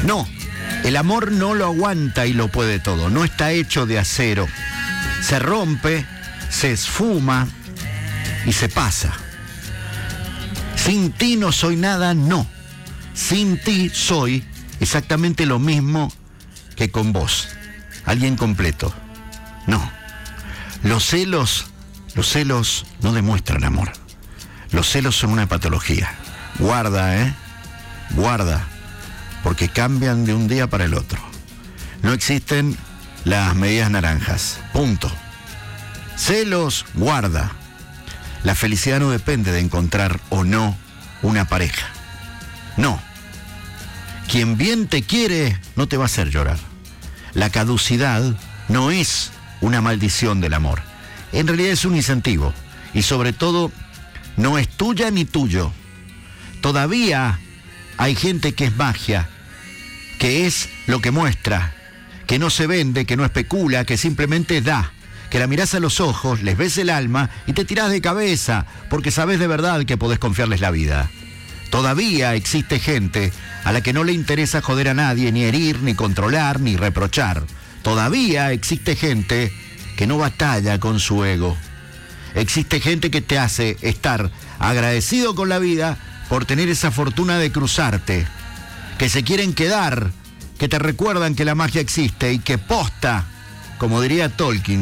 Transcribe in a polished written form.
No, el amor no lo aguanta y lo puede todo. No está hecho de acero. Se rompe, se esfuma y se pasa. Sin ti no soy nada, no. Sin ti soy exactamente lo mismo que con vos. Alguien completo. No. Los celos no demuestran amor. Los celos son una patología. Guarda, guarda, porque cambian de un día para el otro. No existen las medias naranjas. Punto. Celos, guarda. La felicidad no depende de encontrar o no una pareja. No. Quien bien te quiere no te va a hacer llorar. La caducidad no es una maldición del amor. En realidad es un incentivo. Y sobre todo, no es tuya ni tuyo. Todavía hay gente que es magia, que es lo que muestra, que no se vende, que no especula, que simplemente da. Que la mirás a los ojos, les ves el alma y te tirás de cabeza, porque sabés de verdad que podés confiarles la vida. Todavía existe gente a la que no le interesa joder a nadie, ni herir, ni controlar, ni reprochar. Todavía existe gente que no batalla con su ego. Existe gente que te hace estar agradecido con la vida por tener esa fortuna de cruzarte, que se quieren quedar, que te recuerdan que la magia existe y que posta, como diría Tolkien,